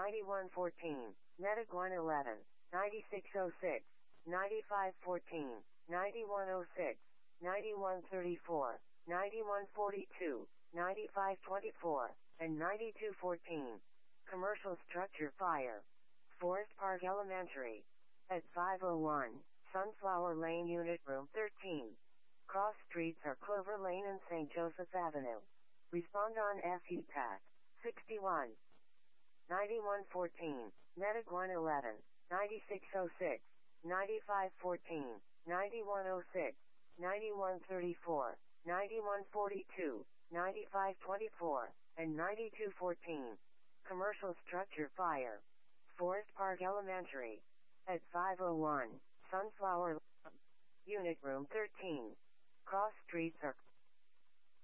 9114, Metaguan 11, 9606, 9514, 9106, 9134, 9142, 9524, and 9214. Commercial structure fire. Forest Park Elementary. At 501, Sunflower Lane Unit Room 13. Cross streets are Clover Lane and St. Joseph Avenue. Respond on FEPAC. 61. 9114, Metaguan 11, 9606, 9514, 9106, 9134, 9142, 9524, and 9214. Commercial structure fire. Forest Park Elementary. At 501, Sunflower Unit Room 13. Cross streets are